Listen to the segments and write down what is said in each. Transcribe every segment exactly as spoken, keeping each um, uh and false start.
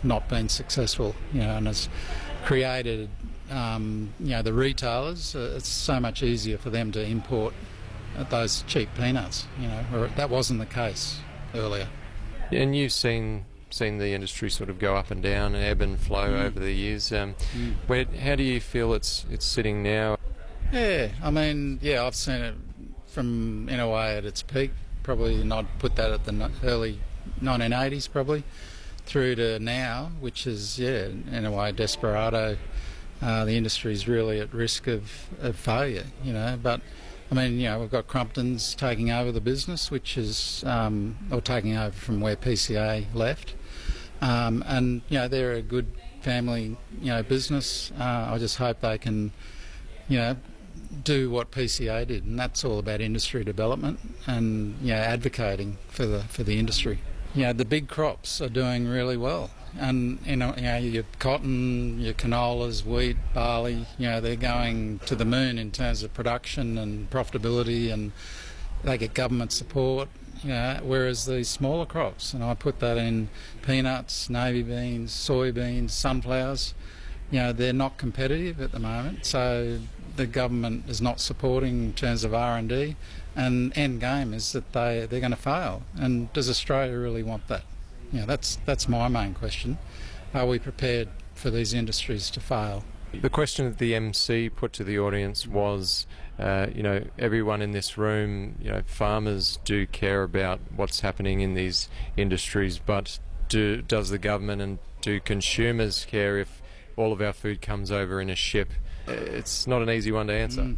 not been successful, you know, and has created, um, you know, the retailers. Uh, it's so much easier for them to import those cheap peanuts, you know, or that wasn't the case earlier. And you've seen seen the industry sort of go up and down, ebb and flow mm. over the years. Um, mm. where, how do you feel it's it's sitting now? Yeah, I mean, yeah, I've seen it from, in a way, at its peak, probably not put that at the early nineteen eighties probably, through to now, which is, yeah, in a way, desperado. Uh, the industry is really at risk of, of failure, you know, but I mean, you know, we've got Crumpton's taking over the business, which is, um, or taking over from where P C A left. Um, and, you know, they're a good family, you know, business. Uh, I just hope they can, you know, do what P C A did, and that's all about industry development and, you know, advocating for the for the industry. You know, the big crops are doing really well. And, you know, you know, your cotton, your canolas, wheat, barley, you know, they're going to the moon in terms of production and profitability, and they get government support, you know, whereas these smaller crops, and I put that in peanuts, navy beans, soybeans, sunflowers, you know, they're not competitive at the moment, so the government is not supporting in terms of R and D, and end game is that they, they're going to fail. And does Australia really want that? You know, that's that's my main question. Are we prepared for these industries to fail? The question that the M C put to the audience was, uh, you know, everyone in this room, you know, farmers do care about what's happening in these industries, but do, does the government and do consumers care if all of our food comes over in a ship? It's not an easy one to answer. Mm.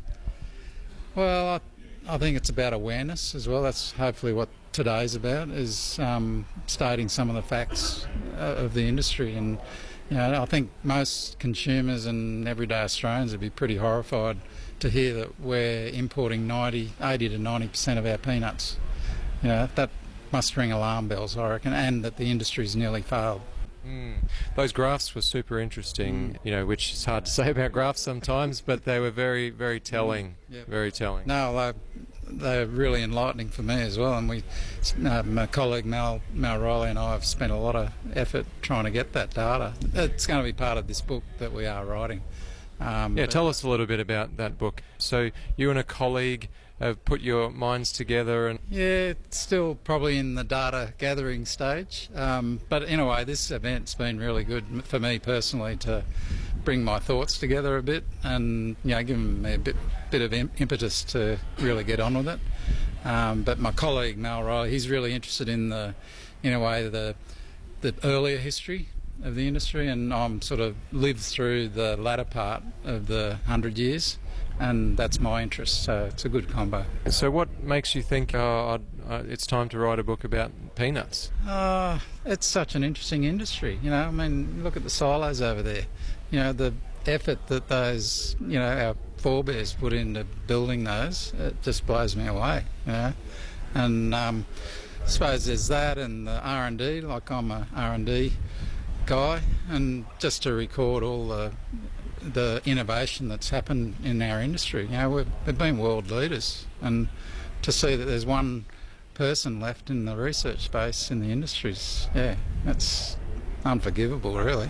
Well, I, I think it's about awareness as well. That's hopefully what today's about, is um, stating some of the facts uh, of the industry. And, you know, I think most consumers and everyday Australians would be pretty horrified to hear that we're importing ninety, eighty to ninety percent of our peanuts. You know, that must ring alarm bells, I reckon, and that the industry's nearly failed. Mm. Those graphs were super interesting, mm. you know, which is hard to say about graphs sometimes, but they were very, very telling, mm. yep. very telling. No, they, they're really enlightening for me as well, and we, uh, my colleague Mal, Mal Riley and I have spent a lot of effort trying to get that data. It's going to be part of this book that we are writing. Um, yeah, tell us a little bit about that book. So you and a colleague have put your minds together, and yeah, it's still probably in the data gathering stage, um, but in a way this event's been really good for me personally to bring my thoughts together a bit, and, you know, give me a bit bit of impetus to really get on with it. Um, but my colleague Mal Riley, he's really interested in the, in a way, the the earlier history of the industry, and I'm sort of lived through the latter part of the hundred years, and that's my interest, so it's a good combo. So what makes you think uh, uh, it's time to write a book about peanuts? Uh, it's such an interesting industry, you know, I mean, look at the silos over there, you know, the effort that those, you know, our forebears put into building those, it just blows me away, you know, and um, I suppose there's that, and the R and D, like I'm a R and D guy, and just to record all the the innovation that's happened in our industry. You know, we've, we've been world leaders, and to see that there's one person left in the research space in the industries, yeah, that's unforgivable, really.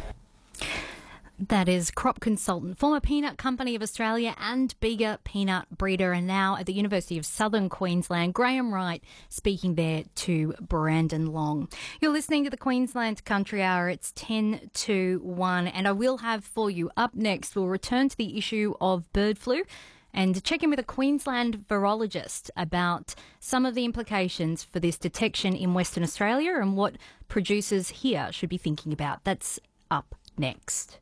That is crop consultant, former Peanut Company of Australia and Bega peanut breeder, and now at the University of Southern Queensland, Graham Wright, speaking there to Brandon Long. You're listening to the Queensland Country Hour. It's ten to one, and I will have for you up next, we'll return to the issue of bird flu and check in with a Queensland virologist about some of the implications for this detection in Western Australia and what producers here should be thinking about. That's up next.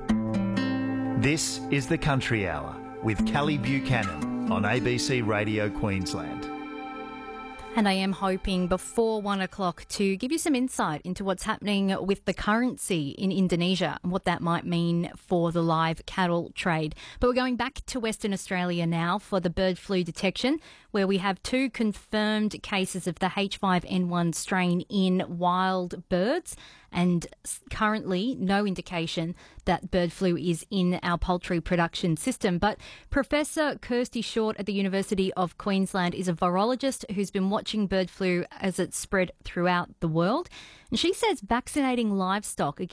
This is the Country Hour with Kelly Buchanan on A B C Radio Queensland. And I am hoping before one o'clock to give you some insight into what's happening with the currency in Indonesia and what that might mean for the live cattle trade. But we're going back to Western Australia now for the bird flu detection, where we have two confirmed cases of the H five N one strain in wild birds, and currently no indication that bird flu is in our poultry production system. But Professor Kirsty Short at the University of Queensland is a virologist who's been watching bird flu as it spread throughout the world. And she says vaccinating livestock